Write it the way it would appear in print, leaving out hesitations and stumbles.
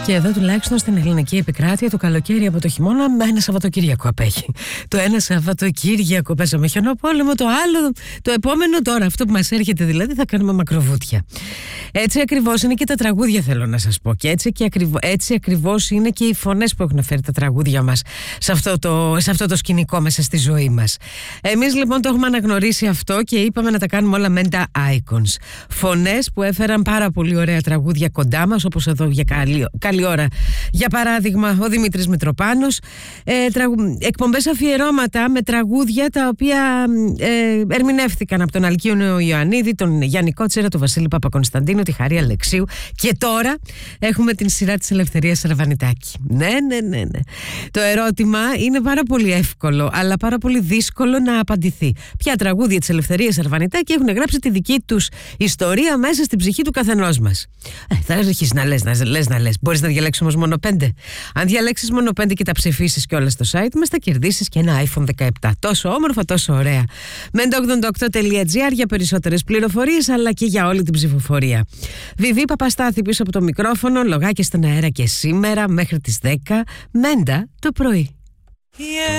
Και εδώ τουλάχιστον στην ελληνική επικράτεια το καλοκαίρι από το χειμώνα με ένα Σαββατοκύριακο απέχει. Το ένα Σαββατοκύριακο πέσαμε χιονοπόλεμο, το άλλο, το επόμενο τώρα, αυτό που μας έρχεται δηλαδή, θα κάνουμε μακροβούτια. Έτσι ακριβώς είναι και τα τραγούδια, θέλω να σας πω. Και έτσι ακριβώς είναι και οι φωνές που έχουν φέρει τα τραγούδια μας σε αυτό το σκηνικό μέσα στη ζωή μας. Εμείς λοιπόν το έχουμε αναγνωρίσει αυτό και είπαμε να τα κάνουμε όλα menta icons. Φωνές που έφεραν πάρα πολύ ωραία τραγούδια κοντά μας, όπως εδώ για καλή ώρα. Για παράδειγμα, ο Δημήτρης Μητροπάνος. Εκπομπές αφιερώματα με τραγούδια τα οποία ερμηνεύτηκαν από τον Αλκίονο Ιωαννίδη, τον Γιάννη Κότσερα, τον Βασίλη Παπακωνσταντίνο, τη Χαρή Αλεξίου. Και τώρα έχουμε την σειρά της Ελευθερίας Σαρβανιτάκη. Ναι. Το ερώτημα είναι πάρα πολύ εύκολο, αλλά πάρα πολύ δύσκολο να απαντηθεί. Ποια τραγούδια της Ελευθερίας Σαρβανιτάκη έχουν γράψει τη δική τους ιστορία μέσα στην ψυχή του καθενός μας? Θα αρχίσεις να λες. Μπορείς να διαλέξεις όμως μόνο 5. Αν διαλέξεις μόνο 5 και τα ψηφίσεις και όλα στο site μας, θα κερδίσεις και ένα iPhone 17. Τόσο όμορφα, τόσο ωραία. menta88.gr για περισσότερες πληροφορίες, αλλά και για όλη την ψηφοφορία. Βιβί Παπαστάθη πίσω από το μικρόφωνο, λογάκια στον αέρα και σήμερα μέχρι τις 10, Μέντα το πρωί.